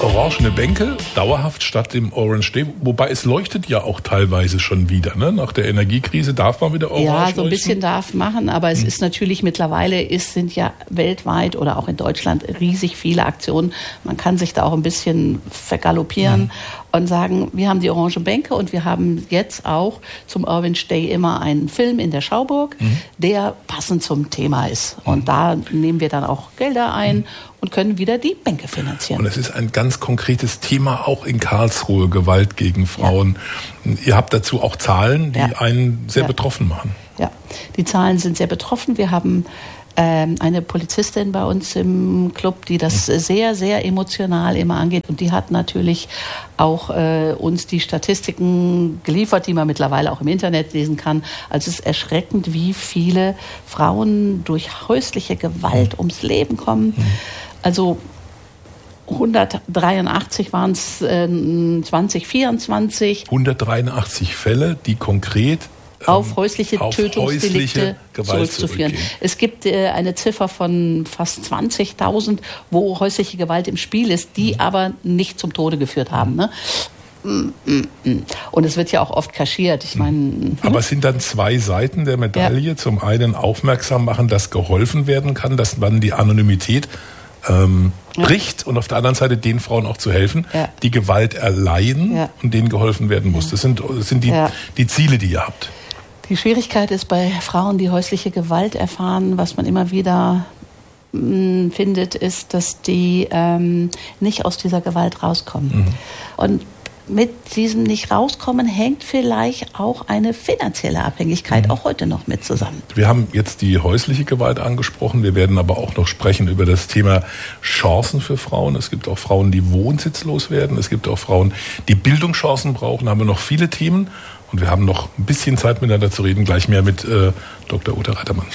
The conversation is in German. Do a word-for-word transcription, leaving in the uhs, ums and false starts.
Orangene Bänke, dauerhaft statt dem Orange Day. Wobei es leuchtet ja auch teilweise schon wieder. Ne? Nach der Energiekrise darf man wieder orange Ja, so ein leuchten. bisschen darf machen, aber es Hm. ist natürlich mittlerweile, ist, sind ja weltweit oder auch in Deutschland riesig viele Aktionen. Man kann sich da auch ein bisschen vergaloppieren hm. und sagen, wir haben die Orangenen Bänke und wir haben jetzt auch zum Orange Day immer einen Film in der Schauburg, hm. der passend zum Thema ist. Und hm. da nehmen wir dann auch Gelder ein hm. und können wieder die Bänke finanzieren. Und es ist ein ganz konkretes Thema auch in Karlsruhe, Gewalt gegen Frauen. Ja. Ihr habt dazu auch Zahlen, die ja. einen sehr ja. betroffen machen. Ja, die Zahlen sind sehr betroffen. Wir haben ähm, eine Polizistin bei uns im Club, die das mhm. sehr, sehr emotional immer angeht. Und die hat natürlich auch äh, uns die Statistiken geliefert, die man mittlerweile auch im Internet lesen kann. Also es ist erschreckend, wie viele Frauen durch häusliche Gewalt mhm. ums Leben kommen. Mhm. Also hundertdreiundachtzig waren es äh, zwanzig vierundzwanzig. hundertdreiundachtzig Fälle, die konkret ähm, auf häusliche auf Tötungsdelikte häusliche Gewalt zurückzuführen. Es gibt äh, eine Ziffer von fast zwanzigtausend, wo häusliche Gewalt im Spiel ist, die mhm. aber nicht zum Tode geführt haben. Ne? Und es wird ja auch oft kaschiert. Ich meine, aber es sind dann zwei Seiten der Medaille. Ja. Zum einen aufmerksam machen, dass geholfen werden kann, dass man die Anonymität ähm, ja. bricht und auf der anderen Seite den Frauen auch zu helfen, ja. die Gewalt erleiden ja. und denen geholfen werden muss. Das sind, das sind die, ja. die Ziele, die ihr habt. Die Schwierigkeit ist bei Frauen, die häusliche Gewalt erfahren, was man immer wieder mh, findet, ist, dass die ähm, nicht aus dieser Gewalt rauskommen. Mhm. Und mit diesem nicht rauskommen hängt vielleicht auch eine finanzielle Abhängigkeit mhm. auch heute noch mit zusammen. Wir haben jetzt die häusliche Gewalt angesprochen. Wir werden aber auch noch sprechen über das Thema Chancen für Frauen. Es gibt auch Frauen, die wohnsitzlos werden. Es gibt auch Frauen, die Bildungschancen brauchen. Da haben wir noch viele Themen. Und wir haben noch ein bisschen Zeit miteinander zu reden. Gleich mehr mit äh, Doktor Ute Reitermann.